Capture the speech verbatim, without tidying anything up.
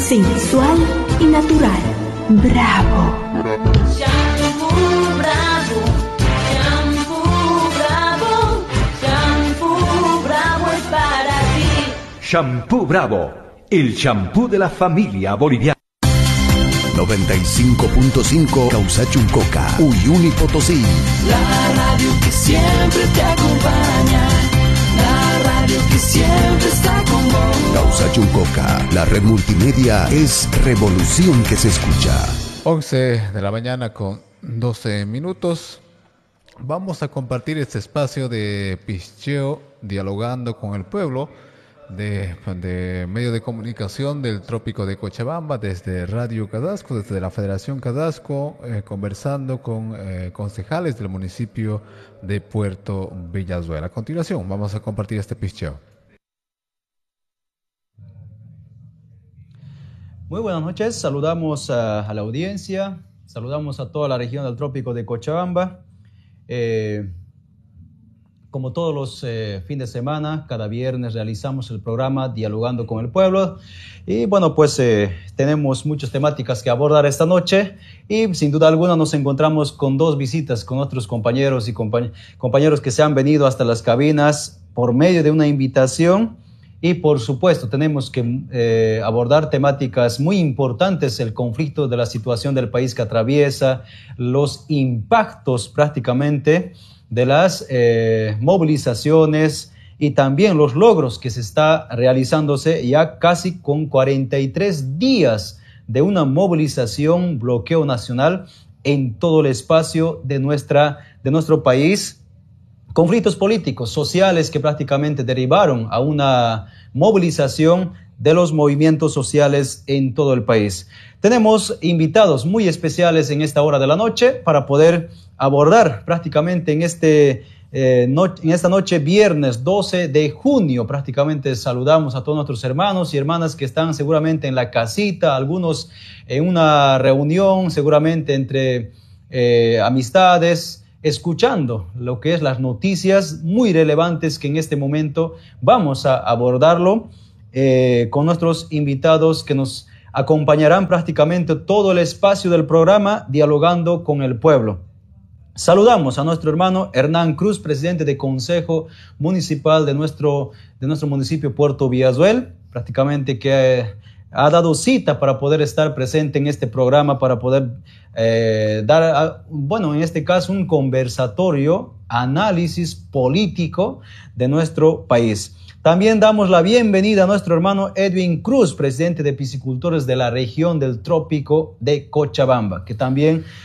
sensual y natural. Bravo. Shampoo Bravo, Shampoo Bravo, Shampoo Bravo es para ti. Shampoo Bravo, el shampoo de la familia boliviana. noventa y cinco punto cinco Causachuncoca, Uyuni Potosí. La radio que siempre te acompaña, la radio que siempre está con vos. Causachuncoca, la red multimedia es revolución que se escucha. once de la mañana con doce minutos. Vamos a compartir este espacio de picheo, dialogando con el pueblo, de, de medio de comunicación del Trópico de Cochabamba, desde Radio Cadasco, desde la Federación Cadasco, eh, conversando con eh, concejales del municipio de Puerto Villazuela. A continuación, vamos a compartir este picheo. Muy buenas noches, saludamos a, a la audiencia, saludamos a toda la región del Trópico de Cochabamba. Eh, Como todos los eh, fines de semana, cada viernes realizamos el programa Dialogando con el Pueblo. Y bueno, pues eh, tenemos muchas temáticas que abordar esta noche. Y sin duda alguna nos encontramos con dos visitas con otros compañeros y compañ- compañeros que se han venido hasta las cabinas por medio de una invitación. Y por supuesto tenemos que eh, abordar temáticas muy importantes, el conflicto de la situación del país que atraviesa, los impactos prácticamente de las eh, movilizaciones y también los logros que se está realizándose ya casi con cuarenta y tres días de una movilización, bloqueo nacional en todo el espacio de, nuestra, de nuestro país. Conflictos políticos, sociales que prácticamente derivaron a una movilización de los movimientos sociales en todo el país. Tenemos invitados muy especiales en esta hora de la noche para poder abordar prácticamente en, este, eh, no, en esta noche, viernes doce de junio. Prácticamente saludamos a todos nuestros hermanos y hermanas que están seguramente en la casita, algunos en una reunión, seguramente entre eh, amistades, escuchando lo que es las noticias muy relevantes que en este momento vamos a abordarlo eh, con nuestros invitados que nos acompañarán prácticamente todo el espacio del programa Dialogando con el Pueblo. Saludamos a nuestro hermano Hernán Cruz, presidente de Consejo Municipal de nuestro, de nuestro municipio Puerto Villazuel, prácticamente que eh, ha dado cita para poder estar presente en este programa, para poder eh, dar, a, bueno, en este caso un conversatorio, análisis político de nuestro país. También damos la bienvenida a nuestro hermano Edwin Cruz, presidente de Piscicultores de la región del Trópico de Cochabamba, que también